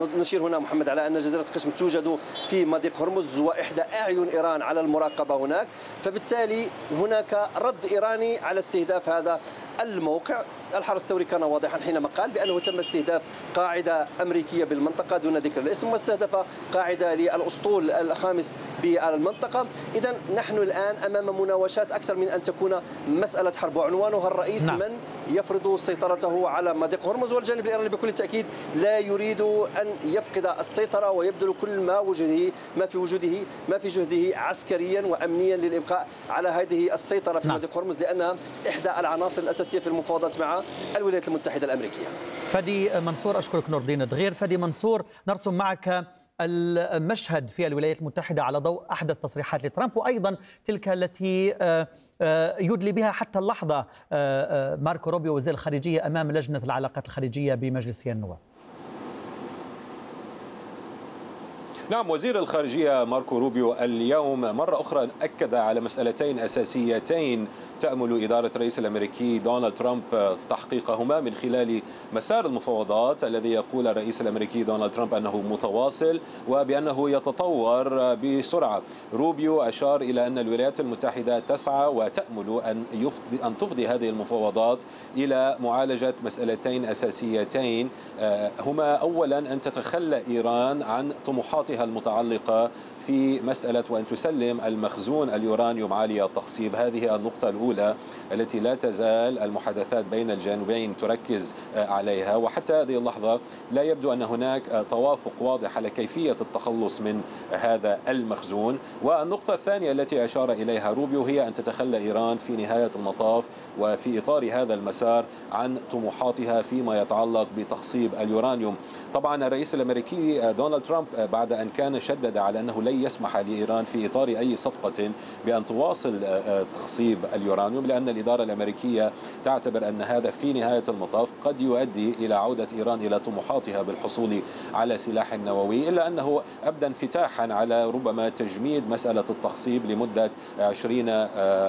نشير هنا محمد على أن جزيرة قشم توجد في مضيق هرمز وإحدى أعين إيران على المراقبة هناك، فبالتالي هناك رد إيراني على استهداف هذا الموقع. الحرس الثوري كان واضحا حينما قال بأنه تم استهداف قاعدة أمريكية بالمنطقة دون ذكر الاسم، واستهدف قاعدة للأسطول الخامس بالمنطقة. إذا نحن الآن أمام مناوشات أكثر من أن تكون مسألة حرب، وعنوانها الرئيس من يفرض سيطرته على مضيق هرمز، والجانب الإيراني بكل تأكيد لا يريد أن يفقد السيطرة ويبذل كل ما في جهده عسكريا وأمنيا للإبقاء على هذه السيطرة في مضيق هرمز، لأنها إحدى العناصر الأساسية في المفاوضات مع الولايات المتحدة الأمريكية. فادي منصور، أشكرك. نور الدين الدغير. فادي منصور، نرسم معك المشهد في الولايات المتحدة على ضوء أحدث تصريحات لترامب، وأيضا تلك التي يدلي بها حتى اللحظة ماركو روبيو وزير الخارجية أمام لجنة العلاقات الخارجية بمجلس النواب. نعم، وزير الخارجية ماركو روبيو اليوم مرة أخرى أكد على مسألتين أساسيتين تأمل إدارة الرئيس الأمريكي دونالد ترامب تحقيقهما من خلال مسار المفاوضات الذي يقول الرئيس الأمريكي دونالد ترامب أنه متواصل وبأنه يتطور بسرعة. روبيو أشار إلى أن الولايات المتحدة تسعى وتأمل أن تفضي هذه المفاوضات إلى معالجة مسألتين أساسيتين، هما أولا أن تتخلى إيران عن طموحاتها المتعلقة في مسألة وأن تسلم المخزون اليورانيوم عالي التخصيب. هذه النقطة الأولى التي لا تزال المحادثات بين الجانبين تركز عليها، وحتى هذه اللحظة لا يبدو أن هناك توافق واضح على كيفية التخلص من هذا المخزون. والنقطة الثانية التي أشار إليها روبيو هي أن تتخلى إيران في نهاية المطاف وفي إطار هذا المسار عن طموحاتها فيما يتعلق بتخصيب اليورانيوم. طبعا الرئيس الأمريكي دونالد ترامب بعد أن كان شدد على أنه لن يسمح لإيران في إطار أي صفقة بأن تواصل تخصيب اليورانيوم، لأن الإدارة الأمريكية تعتبر أن هذا في نهاية المطاف قد يؤدي إلى عودة إيران إلى طموحاتها بالحصول على سلاح نووي، إلا أنه أبدى انفتاحا على ربما تجميد مسألة التخصيب لمدة 20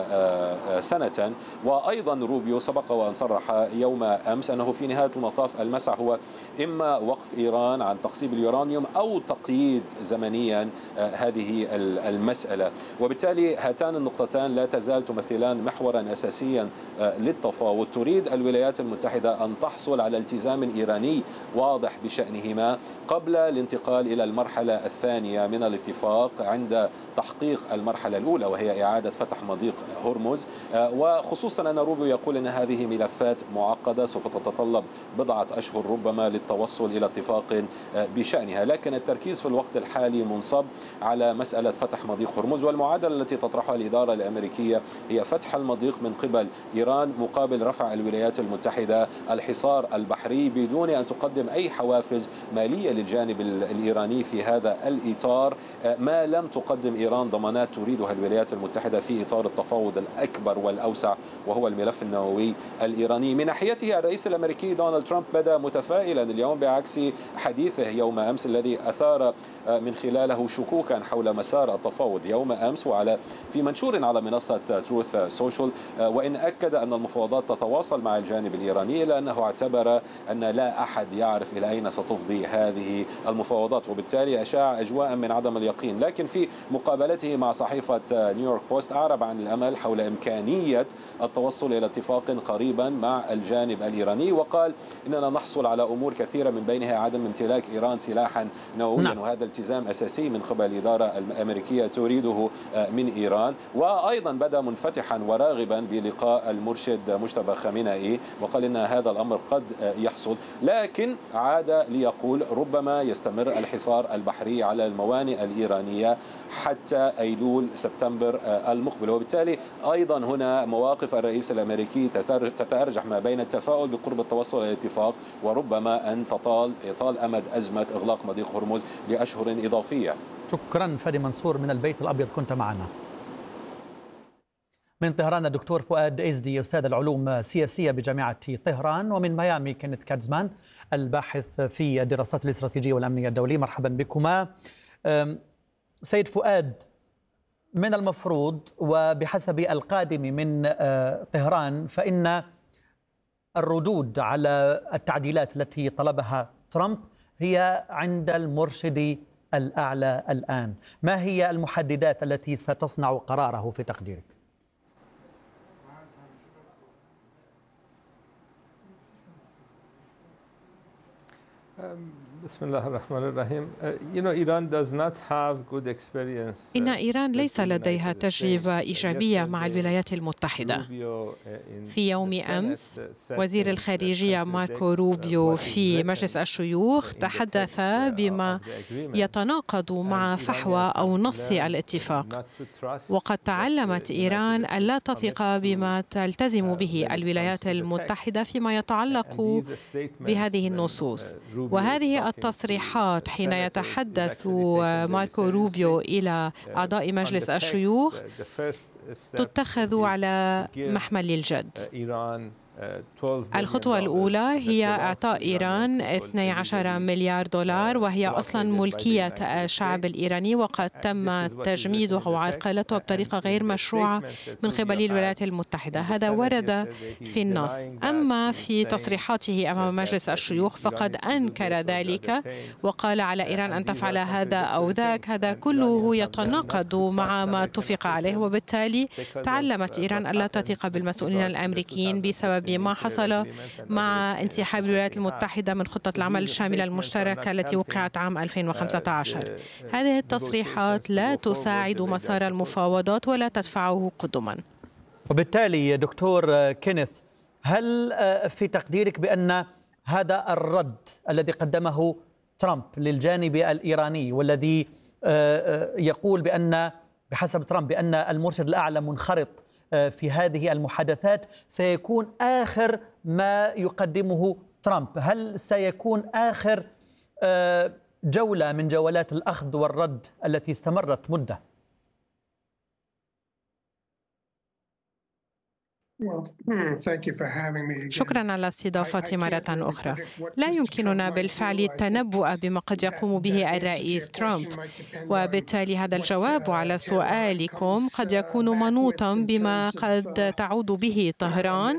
سنة. وأيضا روبيو سبق وأن صرح يوم أمس أنه في نهاية المطاف المسعى هو إما وقف إيران عن تخصيب اليورانيوم أو تقييد زمنيا هذه المسألة. وبالتالي هاتان النقطتان لا تزال تمثلان محورا أساسيا للتفاوض. تريد الولايات المتحدة أن تحصل على التزام إيراني واضح بشأنهما قبل الانتقال إلى المرحلة الثانية من الاتفاق عند تحقيق المرحلة الأولى وهي إعادة فتح مضيق هرمز. وخصوصا أن روبيو يقول أن هذه ملفات معقدة سوف تتطلب بضعة أشهر ربما للتوصل إلى اتفاق بشأنها، لكن التركيز في الوقت الحالي منصب على مسألة فتح مضيق هرمز. والمعادلة التي تطرحها الإدارة الأمريكية هي فتح المضيق من قبل إيران مقابل رفع الولايات المتحدة الحصار البحري بدون أن تقدم أي حوافز مالية للجانب الإيراني في هذا الإطار، ما لم تقدم إيران ضمانات تريدها الولايات المتحدة في إطار التفاوض الأكبر والأوسع وهو الملف النووي الإيراني. من ناحيته الرئيس الأمريكي دونالد ترامب بدأ متفائلا اليوم بعكس حديثه يوم أمس الذي أثار من خلاله شكوكا حول مسار التفاوض يوم أمس في منشور على منصة تروث سوشيال، وإن أكد أن المفاوضات تتواصل مع الجانب الإيراني إلا أنه اعتبر أن لا أحد يعرف إلى أين ستفضي هذه المفاوضات، وبالتالي أشاع أجواء من عدم اليقين. لكن في مقابلته مع صحيفة نيويورك بوست أعرب عن الأمل حول إمكانية التوصل إلى اتفاق قريبا مع الجانب الإيراني، وقال إننا نحصل على أمور كثيرة من بينها عدم امتلاك إيران سلاحا نوويا، وهذا التزام أساسي من قبل الإدارة الأمريكية تريده من إيران. وأيضا بدأ منفتحا وراغبا بلقاء المرشد مجتبى خامنئي وقال إن هذا الأمر قد يحصل، لكن عاد ليقول ربما يستمر الحصار البحري على الموانئ الإيرانية حتى أيلول سبتمبر المقبل. وبالتالي أيضا هنا مواقف الرئيس الأمريكي تتأرجح ما بين التفاؤل بقرب التوصل إلى الاتفاق وربما أن يطال أمد أزمة إغلاق مضيق هرمز لأشهر إضافية. شكرا فادي منصور من البيت الأبيض كنت معنا. من طهران الدكتور فؤاد إزدي أستاذ العلوم السياسية بجامعة طهران، ومن ميامي كينيث كاتزمان الباحث في الدراسات الاستراتيجية والأمنية الدولية. مرحبا بكما. سيد فؤاد، من المفروض وبحسب القادم من طهران فإن الردود على التعديلات التي طلبها ترامب هي عند المرشد الأعلى الآن. ما هي المحددات التي ستصنع قراره في تقديرك؟ بسم الله الرحمن الرحيم. إن إيران ليس لديها تجربة إيجابية مع الولايات المتحدة. في يوم أمس وزير الخارجية ماركو روبيو في مجلس الشيوخ تحدث بما يتناقض مع فحوى أو نص الاتفاق، وقد تعلمت إيران ألا تثق بما تلتزم به الولايات المتحدة فيما يتعلق بهذه النصوص. وهذه التصريحات حين يتحدث ماركو روبيو إلى أعضاء مجلس الشيوخ تتخذ على محمل الجد. الخطوة الأولى هي إعطاء إيران 12 مليار دولار، وهي أصلا ملكية الشعب الإيراني، وقد تم تجميدها وعرقلتها بطريقة غير مشروعة من قبل الولايات المتحدة. هذا ورد في النص. أما في تصريحاته أمام مجلس الشيوخ فقد أنكر ذلك وقال على إيران أن تفعل هذا أو ذاك. هذا كله يتناقض مع ما اتفق عليه، وبالتالي تعلمت إيران ألا تثق بالمسؤولين الأمريكيين بسبب ما حصل مع انسحاب الولايات المتحدة من خطة العمل الشاملة المشتركة التي وقعت عام 2015. هذه التصريحات لا تساعد مسار المفاوضات ولا تدفعه قدما. وبالتالي دكتور كينيث، هل في تقديرك بأن هذا الرد الذي قدمه ترامب للجانب الإيراني، والذي يقول بأن بحسب ترامب بأن المرشد الأعلى منخرط في هذه المحادثات، سيكون آخر ما يقدمه ترامب؟ هل سيكون آخر جولة من جولات الأخذ والرد التي استمرت مدة؟ شكرا على استضافتي مرة أخرى. لا يمكننا بالفعل التنبؤ بما قد يقوم به الرئيس ترامب، وبالتالي هذا الجواب على سؤالكم قد يكون منوطا بما قد تعود به طهران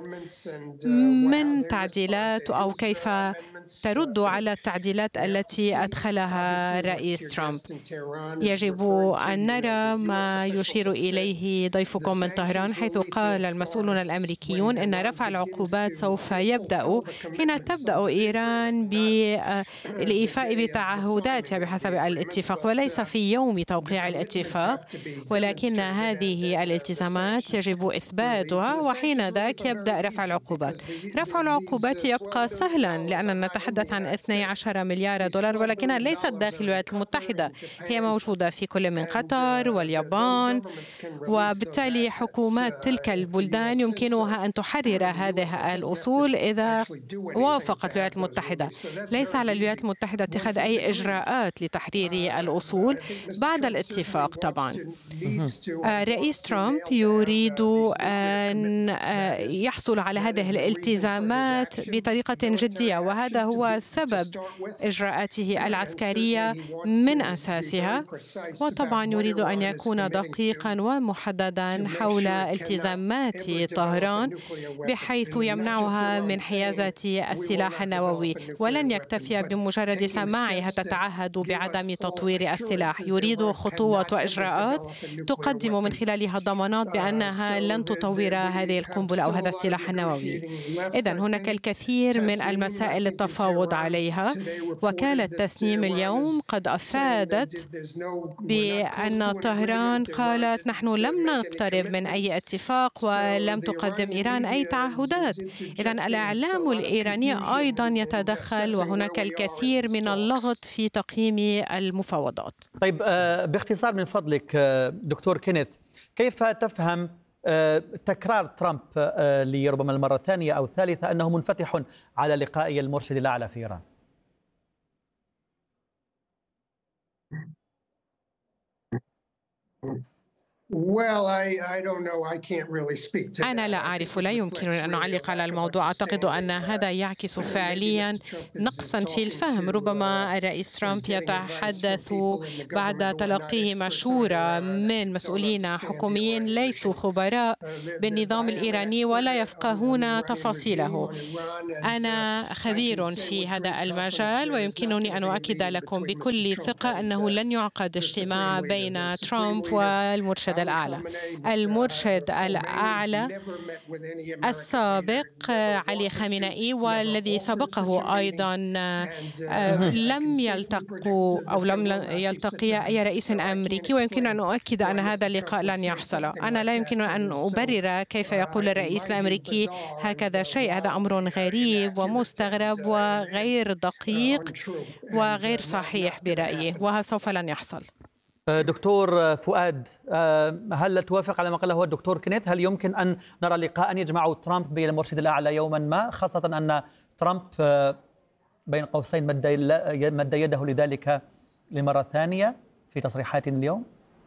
من تعديلات أو كيف ترد على التعديلات التي أدخلها الرئيس ترامب. يجب أن نرى ما يشير إليه ضيفكم من طهران، حيث قال المسؤولون الأمريكيون أن رفع العقوبات سوف يبدأ حين تبدأ إيران بالإيفاء بتعهداتها بحسب الاتفاق، وليس في يوم توقيع الاتفاق، ولكن هذه الالتزامات يجب إثباتها، وحين ذاك يبدأ رفع العقوبات. رفع العقوبات يبقى سهلا لأننا نتحدث عن 12 مليار دولار، ولكنها ليست داخل الولايات المتحدة، هي موجودة في كل من قطر واليابان، وبالتالي حكومات تلك البلدان يمكنها أن تحرر هذه الأصول إذا وافقت الولايات المتحدة. ليس على الولايات المتحدة اتخاذ أي إجراءات لتحرير الأصول بعد الاتفاق طبعا. رئيس ترامب يريد أن يحصل على هذه الالتزامات بطريقة جدية، وهذا هو سبب إجراءاته العسكرية من أساسها، وطبعا يريد أن يكون دقيقا ومحددا حول التزامات طهران بحيث يمنعها من حيازة السلاح النووي، ولن يكتفي بمجرد سماعها تتعهد بعدم تطوير السلاح. يريد خطوات وإجراءات تقدم من خلالها ضمانات بأنها لن تطور هذه القنبلة أو هذا السلاح النووي. إذن هناك الكثير من المسائل للتفاوض عليها. وكالة تسنيم اليوم قد أفادت بأن طهران قالت نحن لم نقترب من أي اتفاق ولم تقدم إيران أي تعهدات. إذن الإعلام الإيراني أيضا يتدخل، وهناك الكثير من اللغط في تقييم المفاوضات. طيب باختصار من فضلك دكتور كينيث، كيف تفهم تكرار ترامب لربما المرة الثانية أو الثالثة أنه منفتح على لقاء المرشد الأعلى في إيران؟ أنا لا أعرف، لا يمكنني أن أعلق على الموضوع. أعتقد أن هذا يعكس فعليا نقصا في الفهم. ربما الرئيس ترامب يتحدث بعد تلقيه مشورة من مسؤولين حكوميين ليسوا خبراء بالنظام الإيراني ولا يفقهون تفاصيله. أنا خبير في هذا المجال ويمكنني أن أؤكد لكم بكل ثقة أنه لن يعقد اجتماع بين ترامب والمرشد الأعلى. المرشد الأعلى السابق علي خامنئي والذي سبقه أيضا لم يلتقي أي رئيس أمريكي، ويمكن أن أؤكد أن هذا اللقاء لن يحصل. أنا لا يمكن أن أبرر كيف يقول الرئيس الأمريكي هكذا شيء. هذا أمر غريب ومستغرب وغير دقيق وغير صحيح برأيي، وسوف لن يحصل. دكتور فؤاد، هل توافق على ما قاله الدكتور كينيث؟ هل يمكن أن نرى لقاء يجمع ترامب بالمرشد الأعلى يوما ما، خاصة أن ترامب بين قوسين مد يده لذلك لمرة ثانية في تصريحات اليوم؟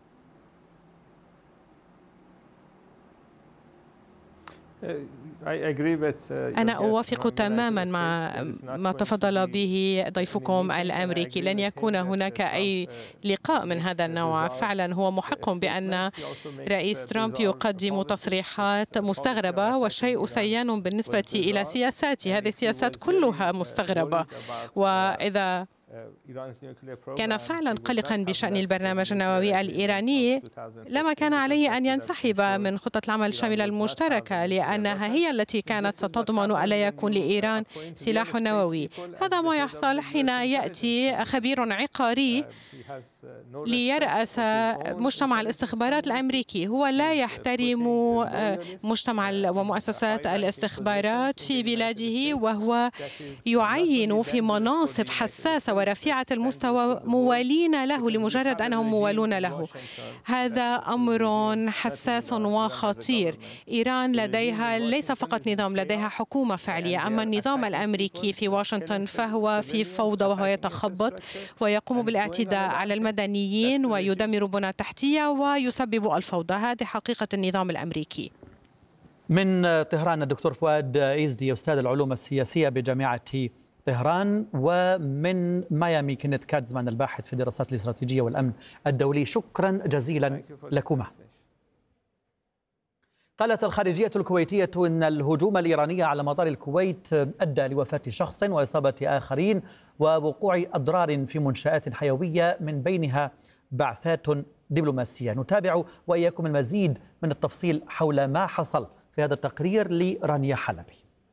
أنا أوافق تماما مع ما تفضل به ضيفكم الأمريكي. لن يكون هناك أي لقاء من هذا النوع. فعلا هو محق بأن رئيس ترامب يقدم تصريحات مستغربة، والشيء سيان بالنسبة إلى سياساته. هذه السياسات كلها مستغربة، وإذا كان فعلا قلقا بشأن البرنامج النووي الإيراني لما كان عليه أن ينسحب من خطة العمل الشاملة المشتركة، لأنها هي التي كانت ستضمن ألا يكون لإيران سلاح نووي. هذا ما يحصل حين يأتي خبير عقاري ليرأس مجتمع الاستخبارات الأمريكي. هو لا يحترم مجتمع ومؤسسات الاستخبارات في بلاده، وهو يعين في مناصب حساسة ورفيعة المستوى موالين له لمجرد أنهم موالون له. هذا أمر حساس وخطير. إيران لديها ليس فقط نظام، لديها حكومة فعلية. أما النظام الأمريكي في واشنطن فهو في فوضى وهو يتخبط ويقوم بالاعتداء على المدنيين ويدمر بنى تحتية ويسبب الفوضى. هذه حقيقة النظام الأمريكي. من طهران الدكتور فؤاد إيزدي، أستاذ العلوم السياسية بجامعة طهران، ومن ميامي كينيث كادزمان، الباحث في الدراسات الاستراتيجية والأمن الدولي. شكرا جزيلا لكما. قالت الخارجية الكويتية أن الهجوم الإيراني على مطار الكويت أدى لوفاة شخص وإصابة آخرين ووقوع أضرار في منشآت حيوية من بينها بعثات دبلوماسية. نتابع وإياكم المزيد من التفصيل حول ما حصل في هذا التقرير لرانيا حلبي.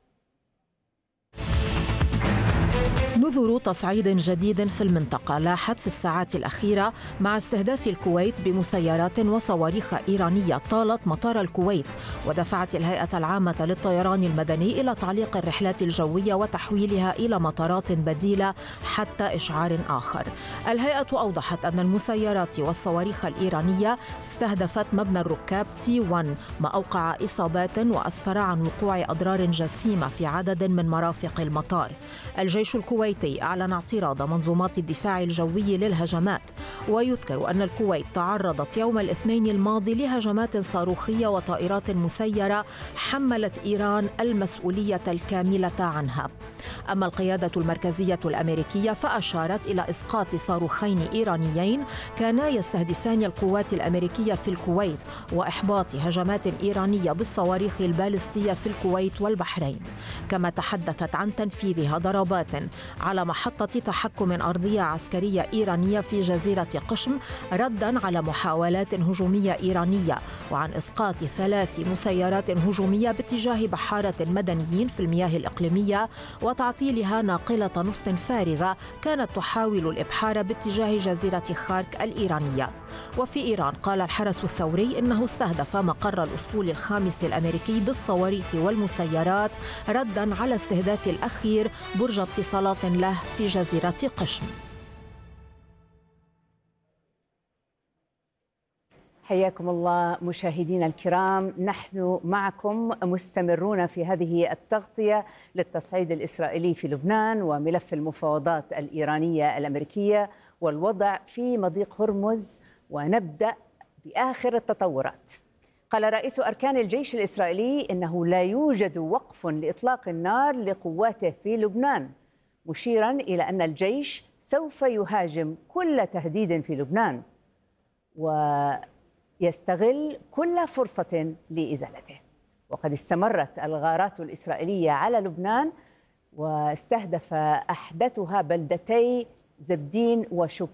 نذر تصعيد جديد في المنطقة لاحت في الساعات الأخيرة مع استهداف الكويت بمسيرات وصواريخ إيرانية طالت مطار الكويت، ودفعت الهيئة العامة للطيران المدني إلى تعليق الرحلات الجوية وتحويلها إلى مطارات بديلة حتى إشعار آخر. الهيئة أوضحت أن المسيرات والصواريخ الإيرانية استهدفت مبنى الركاب T1، ما أوقع إصابات وأسفر عن وقوع أضرار جسيمة في عدد من مرافق المطار. الجيش الكويتي أعلن اعتراض منظومات الدفاع الجوي للهجمات، ويذكر أن الكويت تعرضت يوم الاثنين الماضي لهجمات صاروخية وطائرات مسيرة حملت إيران المسؤولية الكاملة عنها. أما القيادة المركزية الأمريكية فأشارت إلى إسقاط صاروخين إيرانيين كانا يستهدفان القوات الأمريكية في الكويت، وإحباط هجمات إيرانية بالصواريخ البالستية في الكويت والبحرين. كما تحدثت عن تنفيذها ضربات على محطة تحكم أرضية عسكرية إيرانية في جزيرة قشم ردا على محاولات هجومية إيرانية، وعن إسقاط 3 مسيرات هجومية باتجاه بحارة مدنيين في المياه الإقليمية وتعطيلها ناقلة نفط فارغة كانت تحاول الإبحار باتجاه جزيرة خارك الإيرانية. وفي إيران قال الحرس الثوري إنه استهدف مقر الأسطول الخامس الأمريكي بالصواريخ والمسيرات ردا على استهداف الأخير برج اتصالات له في جزيرة قشم. حياكم الله مشاهدينا الكرام، نحن معكم مستمرون في هذه التغطية للتصعيد الإسرائيلي في لبنان وملف المفاوضات الإيرانية الأمريكية والوضع في مضيق هرمز، ونبدأ في آخر التطورات. قال رئيس أركان الجيش الإسرائيلي إنه لا يوجد وقف لإطلاق النار لقواته في لبنان، مشيرا إلى أن الجيش سوف يهاجم كل تهديد في لبنان ويستغل كل فرصة لإزالته. وقد استمرت الغارات الإسرائيلية على لبنان واستهدف أحدثها بلدتي زبدين وشبرا